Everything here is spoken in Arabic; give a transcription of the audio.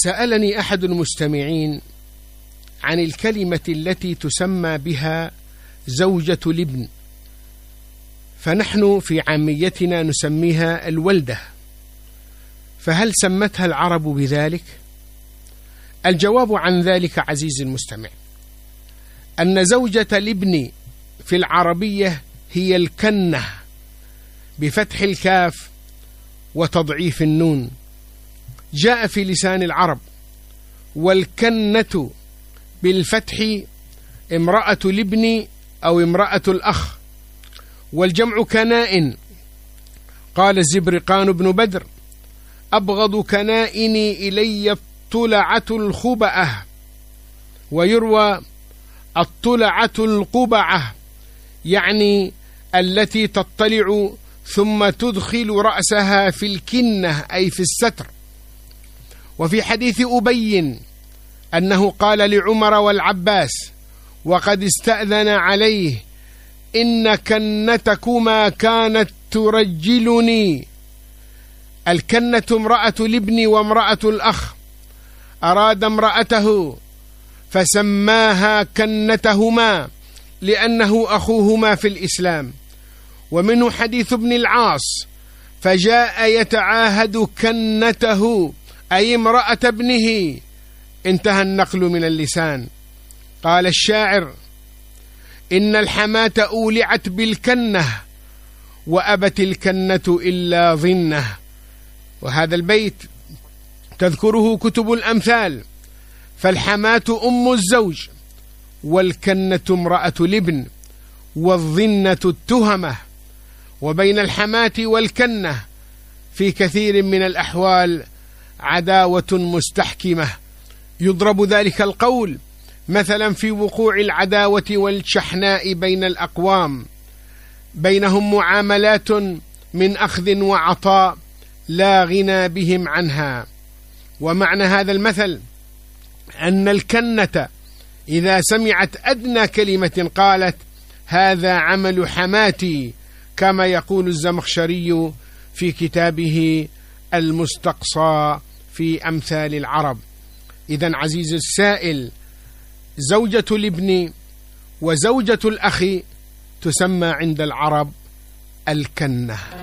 سألني أحد المستمعين عن الكلمة التي تسمى بها زوجة الابن، فنحن في عاميتنا نسميها الولدة، فهل سمتها العرب بذلك؟ الجواب عن ذلك عزيزي المستمع أن زوجة الابن في العربية هي الكنة بفتح الكاف وتضعيف النون، جاء في لسان العرب، والكنة بالفتح امرأة الابن أو امرأة الأخ، والجمع كنائن. قال الزبرقان بن بدر: أبغض كنائني إلي الطلعة الخبأة، ويروى الطلعة القبعة، يعني التي تطلع ثم تدخل رأسها في الكنة أي في الستر. وفي حديث أبي أنه قال لعمر والعباس وقد استأذن عليه: إن كنتكما كانت ترجلني. الكنة امرأة الابن وامرأة الأخ، أراد امرأته فسماها كنتهما لأنه أخوهما في الإسلام. ومنه حديث ابن العاص: فجاء يتعاهد كنته أي امرأة ابنه. انتهى النقل من اللسان. قال الشاعر: إن الحماة أولعت بالكنة وأبت الكنة إلا ظنه. وهذا البيت تذكره كتب الأمثال، فالحماة أم الزوج، والكنة امرأة الابن، والظنة التهمة. وبين الحماة والكنة في كثير من الأحوال عداوة مستحكمة، يضرب ذلك القول مثلا في وقوع العداوة والشحناء بين الأقوام، بينهم معاملات من أخذ وعطاء لا غنى بهم عنها. ومعنى هذا المثل أن الكنة إذا سمعت أدنى كلمة قالت: هذا عمل حماتي، كما يقول الزمخشري في كتابه المستقصى في أمثال العرب. إذن عزيز السائل، زوجة الابن وزوجة الأخ تسمى عند العرب الكنة.